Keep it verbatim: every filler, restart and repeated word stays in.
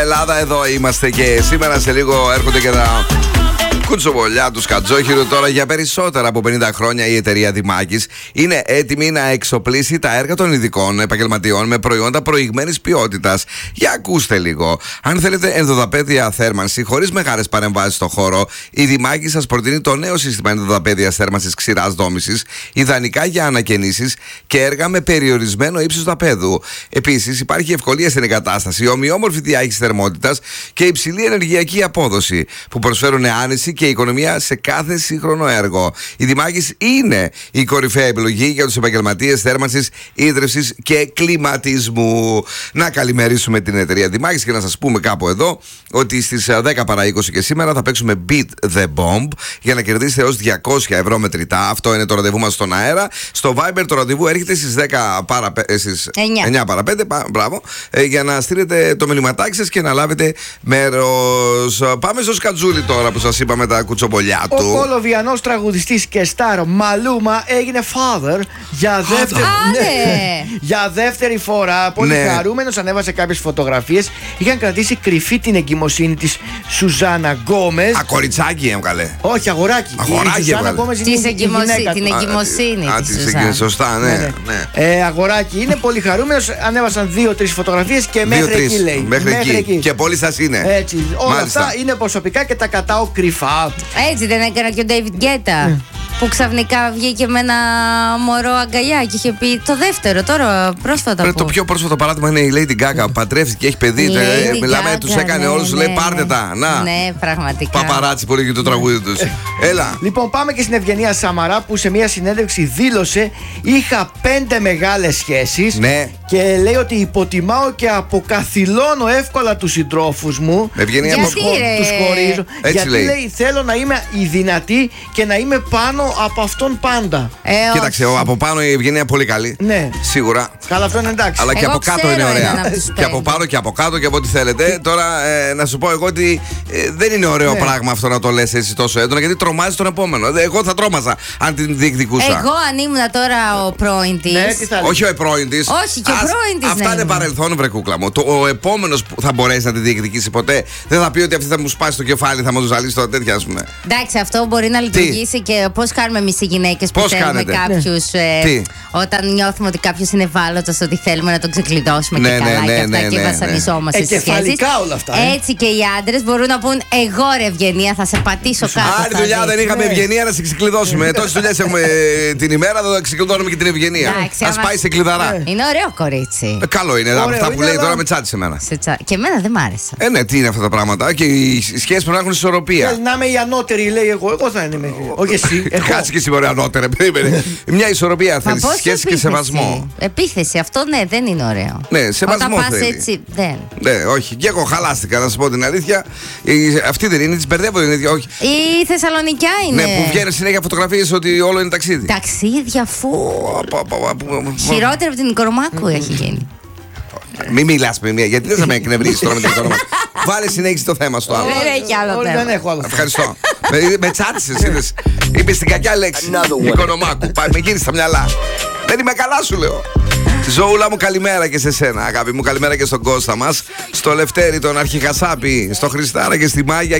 Ελλάδα, εδώ είμαστε και σήμερα σε λίγο έρχονται και τα κουτσομπολιά του Σκατζόχυρου. Τώρα για περισσότερα από πενήντα χρόνια η εταιρεία Δημάκης είναι έτοιμη να εξοπλίσει τα έργα των ειδικών επαγγελματιών με προϊόντα προηγμένης ποιότητας. Για ακούστε λίγο. Αν θέλετε ενδοδαπέδια θέρμανση χωρίς μεγάλες παρεμβάσεις στο χώρο, η Δημάκης σας προτείνει το νέο σύστημα ενδοδαπέδιας θέρμανσης ξηράς δόμησης, ιδανικά για ανακαινήσεις και έργα με περιορισμένο ύψος δαπέδου. Επίσης, υπάρχει ευκολία στην εγκατάσταση, ομοιόμορφη διάχυση θερμότητας και υψηλή ενεργειακή απόδοση που προσφέρουν άνεση και οικονομία σε κάθε σύγχρονο έργο. Η Δημάκης είναι η κορυφαία επιλογή για τους επαγγελματίες θέρμανσης, ίδρυυσης και κλιματισμού. Να καλημερίσουμε την εταιρεία Δημάκης και να σας πούμε κάπου εδώ ότι στις δέκα παρά είκοσι και σήμερα θα παίξουμε Beat the Bomb για να κερδίσετε έως διακόσια ευρώ μετρητά. Αυτό είναι το ραντεβού μας στον αέρα. Στο Viber το ραντεβού έρχεται στις δέκα παρά εννιά παρά πέντε. Μπράβο. Για να στείλετε το μηνυματάκι σας και να λάβετε μέρος. Πάμε στο Σκατζούλι τώρα που σας είπαμε τα κουτσομπολιά του. Ο Κολομβιανός τραγουδιστής και στάρ Μαλούμα έγινε father για δεύτερη, ναι, για δεύτερη φορά. Πολύ ναι. χαρούμενος, ανέβασε κάποιες φωτογραφίες. Είχαν κρατήσει κρυφή την εγκυμοσύνη της Σουζάνα Γκόμες. Α, κοριτσάκι έμκαλε. Όχι, αγοράκι. Αγοράκι, η Σουζάνα Γκόμες είναι η γυναίκα. Την εγκυμοσύνη Α, της Σουζάνα. Σωστά, ναι. ναι, ναι. Ε, αγοράκι είναι, πολύ χαρούμενος. Ανέβασαν δύο-τρεις φωτογραφίες και μέχρι δύο, εκεί λέει. Μέχρι, μέχρι εκεί. εκεί. Και πολύ σας είναι. Έτσι. Όλα Μάλιστα. αυτά είναι προσωπικά και τα κατάω κρυφά. Έτσι δεν έκανα και ο David Guetta mm. που ξαφνικά βγήκε με ένα μωρό αγκαλιά και είχε πει το δεύτερο τώρα πρόσφατα. Ρε, το πιο πρόσφατο παράδειγμα είναι η Lady Gaga. Παντρεύτηκε, έχει παιδί. Ε, μιλάμε, τους έκανε ναι, όλους, ναι, λέει πάρτε τα. Να. Ναι, πραγματικά. Παπαράτσι που λέγει το τραγούδι τους. Έλα. Λοιπόν, πάμε και στην Ευγενία Σαμαρά που σε μια συνέντευξη δήλωσε: είχα πέντε μεγάλες σχέσεις. Ναι. Και λέει ότι υποτιμάω και αποκαθιλώνω εύκολα τους συντρόφους μου. Ευγενία, τους, χω, τους χωρίζω. Έτσι γιατί λέει. λέει θέλω να είμαι η δυνατή και να είμαι πάνω από αυτόν πάντα. Ε, Κοίταξε, ο, από πάνω η Ευγενία πολύ καλή. Ναι. Σίγουρα. Καλά, αυτό είναι εντάξει. Αλλά εγώ και από κάτω είναι ωραία. Και από πάνω και από κάτω και από ό,τι θέλετε. Τώρα ε, να σου πω εγώ ότι ε, δεν είναι ωραίο ναι. πράγμα αυτό να το λες έτσι τόσο έντονα, γιατί τρομάζει τον επόμενο. Εγώ θα τρόμαζα αν την διεκδικούσα. Εγώ αν ήμουν τώρα ο πρώην της. Ναι, όχι ο πρώην της. Όχι και ο πρώην της. Αυτά είναι παρελθόν, βρε κούκλα μου. Το, ο επόμενος που θα μπορέσει να τη διεκδικήσει ποτέ δεν θα πει ότι αυτή θα μου σπάσει το κεφάλι, θα μου ζαλίσει το τέτοια, ας πούμε. Εντάξει, αυτό μπορεί να λειτουργήσει. Τι? Και πώς κάνουμε εμείς οι γυναίκες που θέλουμε κάποιους. Ναι. Ε, όταν νιώθουμε ότι κάποιος είναι ευάλωτος, ότι θέλουμε να τον ξεκλειδώσουμε ναι, και καλά ναι, ναι, και αυτά ναι, ναι, και ναι, βασανιζόμαστε ναι. στις σχέσεις. Όλα αυτά. Ε. Έτσι και οι άντρες μπορούν να πούν: εγώ ρε Ευγενία, θα σε πατήσω κάτω. Άλλη δουλειά δεν είχαμε Ευγενία να σε ξεκλειδώσουμε. Τόσες δουλειές έχουμε την ημέρα, θα ξεκλειδώνουμε και την Ευγενία. Ας πάει σε κλειδαρά. Είναι ωραίο κορίτσι. Καλό είναι. Ωραίο, αυτά που λέει τώρα με τσάτισε εμένα. Τσα... Και εμένα δεν μ' άρεσε. Ε, ναι, τι είναι αυτά τα πράγματα. Και οι σχέσεις πρέπει να έχουν ισορροπία. Θέλει να είμαι η ανώτερη, λέει εγώ. Εγώ θα είμαι. Όχι εσύ. Κάτσε και εσύ, ωραία, ανώτερη. Μια ισορροπία θέλει. Σχέση και σεβασμό. Επίθεση, αυτό ναι, δεν είναι ωραίο. Ναι, σεβασμό. Όταν πας έτσι, δεν. Ναι, όχι. Και εγώ χαλάστηκα, να σου πω την αλήθεια. Αυτή δεν είναι, τη μπερδεύω την ίδια, όχι. Η Θεσσαλονικιά είναι. Ναι, που βγαίνουν συνέχεια φωτογραφίες ότι όλο είναι ταξίδι. Ταξίδια, φου. Χειρότερα από την Οικονομάκου έχει γίνει. Μην μιλάς με μία, γιατί δεν θα με εκνευρίσει τώρα με την Οικονομάκου. Βάλε συνέχιση το θέμα στο άλλο. Δεν έχει άλλο θέμα. Δεν έχω άλλο. Ευχαριστώ. Με τσάτισες, είδες. Είπε την κακιά λέξη. Οικονομάκου. Με γύρισε τα μυαλά. Δεν είμαι καλά, σου λέω. Ζωούλα μου, καλημέρα και σε σένα, αγάπη μου. Καλημέρα και στον Κώστα μας, στο Λευτέρη, τον Αρχιχασάπη, στο Χριστάρα και στη Μάγια.